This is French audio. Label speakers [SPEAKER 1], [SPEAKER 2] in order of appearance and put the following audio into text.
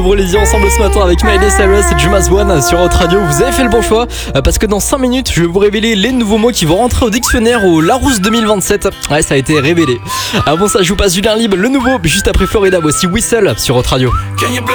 [SPEAKER 1] Ouvre les yeux ensemble ce matin avec Miley Cyrus et Jumas One sur Hot Radio. Vous avez fait le bon choix parce que dans 5 minutes je vais vous révéler les nouveaux mots qui vont rentrer au dictionnaire au Larousse 2027. Ouais, ça a été révélé. Avant ça, je vous passe Julien Libre, le nouveau, juste après Florida. Voici Whistle sur Hot Radio.